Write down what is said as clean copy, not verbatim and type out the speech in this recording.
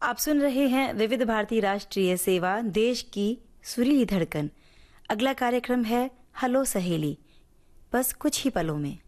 आप सुन रहे हैं विविध भारती राष्ट्रीय सेवा, देश की सुरीली धड़कन। अगला कार्यक्रम है हेलो सहेली, बस कुछ ही पलों में।